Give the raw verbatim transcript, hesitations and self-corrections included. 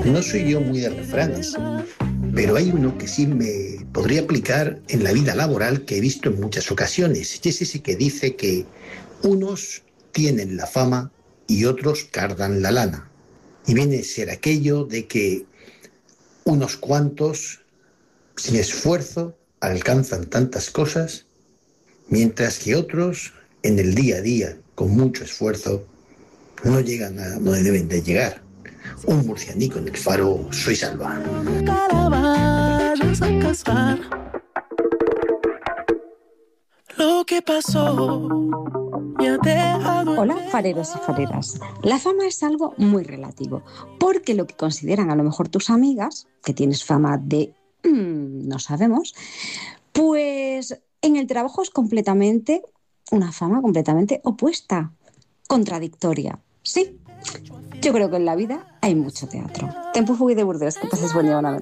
No soy yo muy de refranes, pero hay uno que sí me podría aplicar en la vida laboral que he visto en muchas ocasiones, y es ese que dice que unos tienen la fama y otros cardan la lana. Y viene a ser aquello de que unos cuantos, sin esfuerzo, alcanzan tantas cosas, mientras que otros, en el día a día, con mucho esfuerzo, no llegan a donde deben de llegar. Un murcianico en el Faro, soy Salva. Lo que pasó me ha dejado. Hola, fareros y fareras. La fama es algo muy relativo, porque lo que consideran a lo mejor tus amigas, que tienes fama de mmm, no sabemos, pues en el trabajo es completamente una fama completamente opuesta, contradictoria. Sí, yo creo que en la vida hay mucho teatro. Tempo fugui de Burdeos, que pases buen día, buena